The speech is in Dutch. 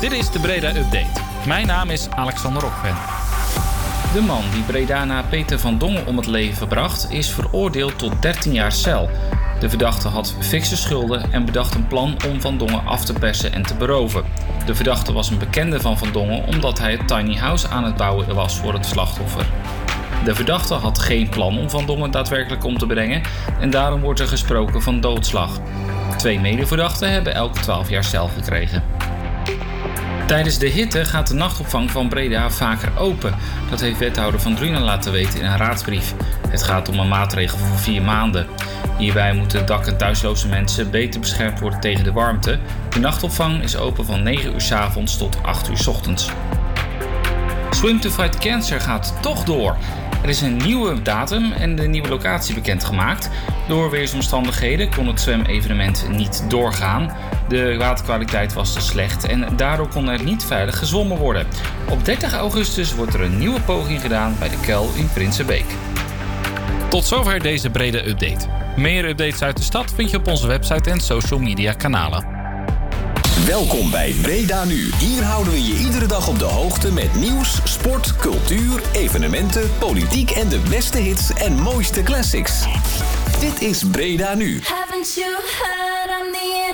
Dit is de Breda Update. Mijn naam is Alexander Rokven. De man die Bredana Peter van Dongen om het leven bracht, is veroordeeld tot 13 jaar cel. De verdachte had fikse schulden en bedacht een plan om Van Dongen af te persen en te beroven. De verdachte was een bekende van Van Dongen omdat hij het tiny house aan het bouwen was voor het slachtoffer. De verdachte had geen plan om Van Dongen daadwerkelijk om te brengen en daarom wordt er gesproken van doodslag. 2 medeverdachten hebben elk 12 jaar cel gekregen. Tijdens de hitte gaat de nachtopvang van Breda vaker open. Dat heeft wethouder Van Drunen laten weten in een raadsbrief. Het gaat om een maatregel voor 4 maanden. Hierbij moeten dak- en thuisloze mensen beter beschermd worden tegen de warmte. De nachtopvang is open van 9 uur 's avonds tot 8 uur 's ochtends. Swim to Fight Cancer gaat toch door. Er is een nieuwe datum en de nieuwe locatie bekendgemaakt. Door weersomstandigheden kon het zwemevenement niet doorgaan. De waterkwaliteit was te slecht en daardoor kon er niet veilig gezwommen worden. Op 30 augustus wordt er een nieuwe poging gedaan bij de kuil in Prinsenbeek. Tot zover deze brede update. Meer updates uit de stad vind je op onze website en social media kanalen. Welkom bij Breda Nu. Hier houden we je iedere dag op de hoogte met nieuws, sport, cultuur, evenementen, politiek en de beste hits en mooiste classics. Dit is Breda Nu. Haven't you heard I'm the